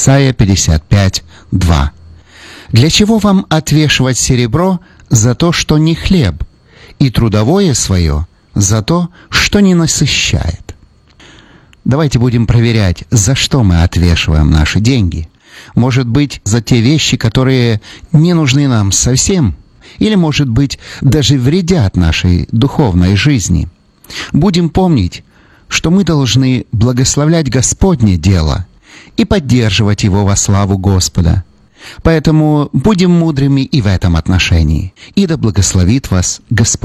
Исайя 55:2. Для чего вам отвешивать серебро за то, что не хлеб, и трудовое свое за то, что не насыщает? Давайте будем проверять, за что мы отвешиваем наши деньги. Может быть, за те вещи, которые не нужны нам совсем, или, может быть, даже вредят нашей духовной жизни. Будем помнить, что мы должны благословлять Господне дело и поддерживать его во славу Господа. Поэтому будем мудрыми и в этом отношении. И да благословит вас Господь.